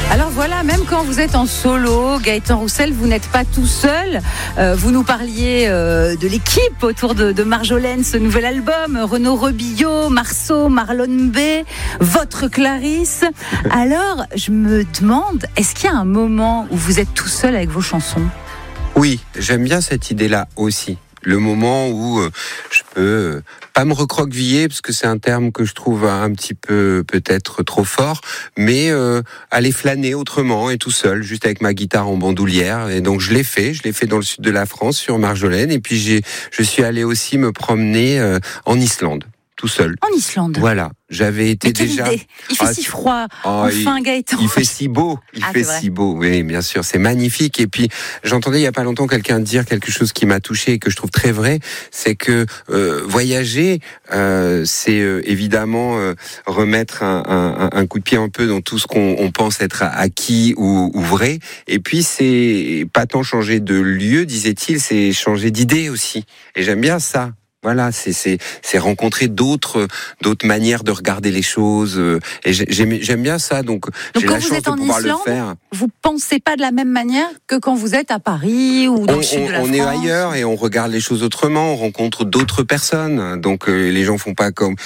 Alors voilà, même quand vous êtes en solo, Gaëtan Roussel, vous n'êtes pas tout seul. Vous nous parliez de l'équipe autour de Marjolaine, ce nouvel album, Renaud Rebillot, Marceau, Marlon B, votre Clarisse. Alors, je me demande, est-ce qu'il y a un moment où vous êtes tout seul avec vos chansons ? Oui, j'aime bien cette idée-là aussi. Le moment où je peux pas me recroqueviller, parce que c'est un terme que je trouve un petit peu peut-être trop fort, mais aller flâner autrement et tout seul, juste avec ma guitare en bandoulière. Et donc je l'ai fait dans le sud de la France, sur Marjolaine, et puis je suis allé aussi me promener en Islande, tout seul. En Islande ? Voilà. J'avais été déjà. Idée. Il fait si froid. Enfin, Gaëtan. Il fait si beau. Si beau. Oui, bien sûr. C'est magnifique. Et puis, j'entendais il y a pas longtemps quelqu'un dire quelque chose qui m'a touché et que je trouve très vrai. C'est que voyager, c'est évidemment remettre un coup de pied un peu dans tout ce qu'on pense être acquis ou vrai. Et puis, c'est pas tant changer de lieu, disait-il, c'est changer d'idée aussi. Et j'aime bien ça. Voilà, c'est rencontrer d'autres manières de regarder les choses, et j'aime bien ça. Donc j'ai la chance de pouvoir le faire. Vous pensez pas de la même manière que quand vous êtes à Paris ou dans le sud de la France ? On est ailleurs et on regarde les choses autrement. On rencontre d'autres personnes. Donc les gens font pas comme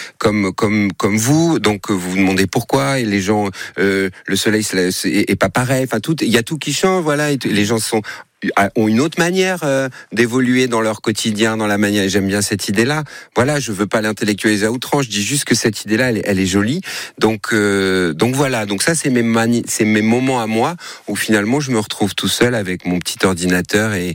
vous. Donc vous vous demandez pourquoi. Et les gens, le soleil est pas pareil. Enfin il y a tout qui change. Voilà, et les gens ont une autre manière d'évoluer dans leur quotidien, dans la manière. J'aime bien cette idée-là. Voilà, je veux pas l'intellectualiser à outrance. Je dis juste que cette idée-là, elle est jolie. Donc voilà. Donc ça, c'est mes moments à moi où finalement je me retrouve tout seul avec mon petit ordinateur et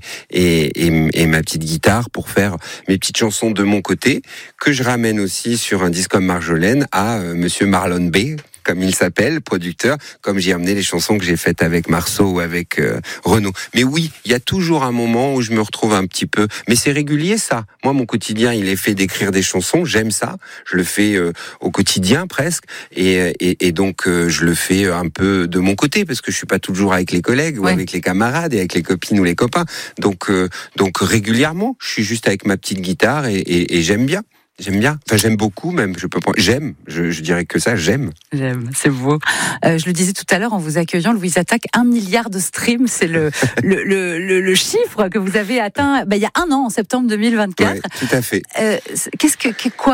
ma petite guitare pour faire mes petites chansons de mon côté, que je ramène aussi sur un disque comme Marjolaine à Monsieur Marlon B, comme il s'appelle, producteur, comme j'ai amené les chansons que j'ai faites avec Marceau ou avec Renaud. Mais oui, il y a toujours un moment où je me retrouve un petit peu... Mais c'est régulier, ça. Moi, mon quotidien, il est fait d'écrire des chansons. J'aime ça. Je le fais au quotidien, presque. Et donc, je le fais un peu de mon côté, parce que je suis pas toujours avec les collègues ou avec les camarades et avec les copines ou les copains. Donc régulièrement, je suis juste avec ma petite guitare et j'aime bien. J'aime bien, enfin j'aime beaucoup même, je dirais que ça, j'aime, c'est beau. Je le disais tout à l'heure en vous accueillant, Louise Attaque, 1 milliard de streams, c'est le chiffre que vous avez atteint il y a un an, en septembre 2024. Ouais, tout à fait. Quoi ?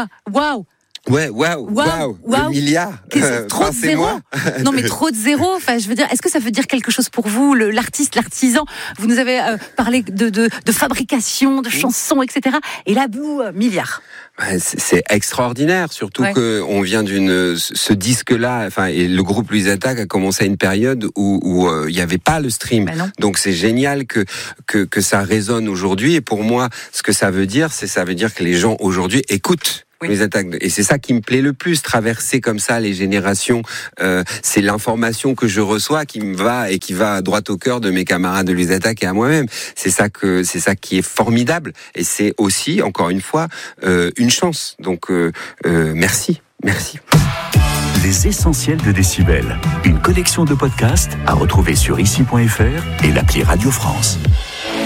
Waouh ! Ouais, waouh, le milliard. Trop de zéro. Non, mais trop de zéro. Enfin, je veux dire, est-ce que ça veut dire quelque chose pour vous, l'artiste, l'artisan ? Vous nous avez parlé de fabrication, de chansons, etc. Et là, milliard. C'est extraordinaire, surtout que on vient ce disque-là, et le groupe Louise Attaque a commencé à une période où il y avait pas le stream. Donc c'est génial que ça résonne aujourd'hui. Et pour moi, ce que ça veut dire que les gens aujourd'hui écoutent. Les attaques. Et c'est ça qui me plaît le plus, traverser comme ça les générations. C'est l'information que je reçois qui me va et qui va droit au cœur de mes camarades de Louise Attaque et à moi-même. C'est ça qui est formidable. Et c'est aussi, encore une fois, une chance. Donc, merci. Les essentiels de Décibel. Une collection de podcasts à retrouver sur ici.fr et l'appli Radio France.